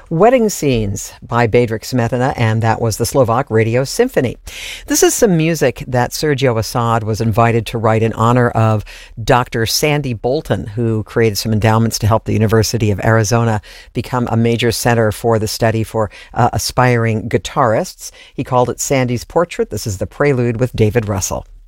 Wedding Scenes by Bedřich Smetana, and that was the Slovak Radio Symphony. This is some music that Sergio Assad was invited to write in honor of Dr. Sandy Bolton, who created some endowments to help the University of Arizona become a major center for the study for aspiring guitarists. He called it Sandy's Portrait. This is the prelude with David Russell.